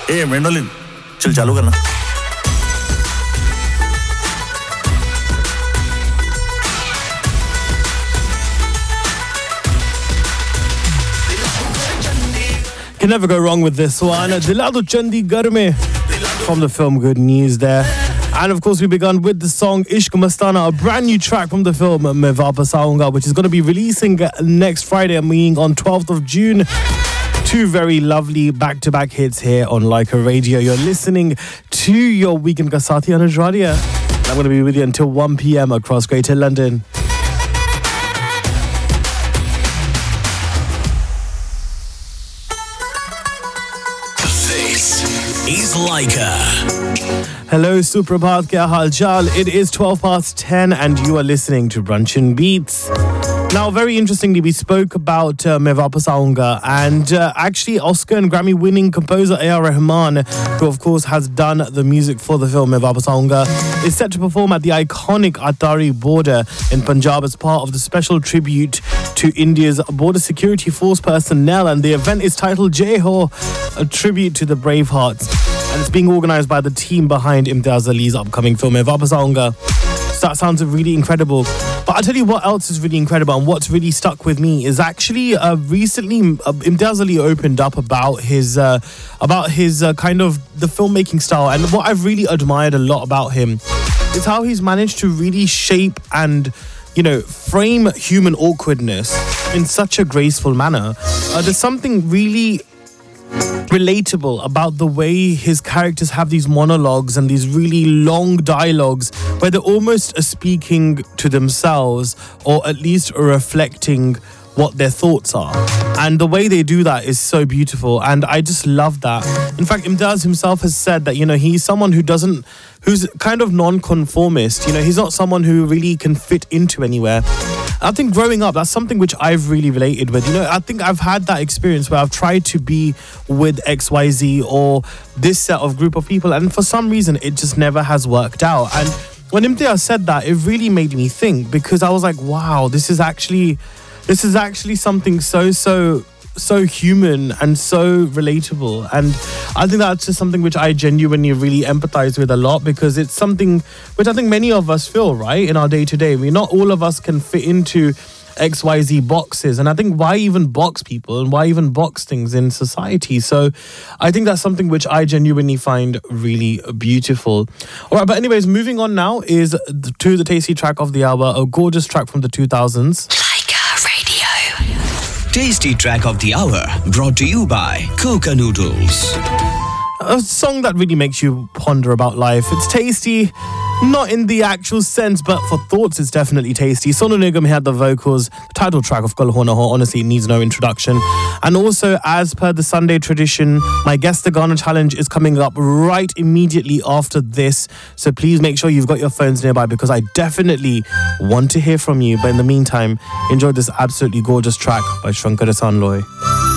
ए mandolin चल चालू करना. Can never go wrong with this one. Dilado Chandigarh mein from the film Good News there. And of course we begun with the song Ishq Mastana, a brand new track from the film Main Vapas Aaunga, which is going to be releasing next Friday, meaning on 12th of June. Two very lovely back-to-back hits here on Leica Radio. You're listening to your Weekend Ka Sathi Anuj Radia. I'm going to be with you until 1 p.m. across Greater London. Is Leica. Hello, Suprabhat, kya hal chal? It is 10:12 and you are listening to Brunch and Beats. Now, very interestingly, we spoke about Main Vapas Aaunga, and actually Oscar and Grammy winning composer A.R. Rahman, who of course has done the music for the film Main Vapas Aaunga, is set to perform at the iconic Atari border in Punjab as part of the special tribute to India's border security force personnel, and the event is titled Jai Ho, a tribute to the Bravehearts, and it's being organised by the team behind Imtiaz Ali's upcoming film Main Vapas Aaunga. So that sounds really incredible. But I'll tell you what else is really incredible and what's really stuck with me is actually recently Imtiaz Ali opened up about his kind of the filmmaking style, and what I've really admired a lot about him is how he's managed to really shape and frame human awkwardness in such a graceful manner. There's something really relatable about the way his characters have these monologues and these really long dialogues where they're almost speaking to themselves, or at least reflecting what their thoughts are. And the way they do that is so beautiful, and I just love that. In fact, Imtiaz himself has said that, he's someone who's kind of non-conformist. He's not someone who really can fit into anywhere. I think growing up, that's something which I've really related with. I think I've had that experience where I've tried to be with XYZ or this set of group of people, and for some reason, it just never has worked out. And when Imtiaz said that, it really made me think, because I was like, wow, this is actually something so human and so relatable. And I think that's just something which I genuinely really empathize with a lot, because it's something which I think many of us feel, right, in our day-to-day. Not all of us can fit into XYZ boxes, and I think why even box people and why even box things in society? So I think that's something which I genuinely find really beautiful. All right, but anyways, moving on now is to the tasty track of the hour, a gorgeous track from the 2000s. Tasty track of the hour, brought to you by Coca Noodles. A song that really makes you ponder about life. It's tasty, not in the actual sense, but for thoughts it's definitely tasty. Sonu Nigam had the vocals. The title track of Kal Ho Na Ho, honestly, it needs no introduction. And also, as per the Sunday tradition, my Guess the Ghana challenge is coming up right immediately after this. So please make sure you've got your phones nearby, because I definitely want to hear from you. But in the meantime, enjoy this absolutely gorgeous track by Shankar Hassan Loy.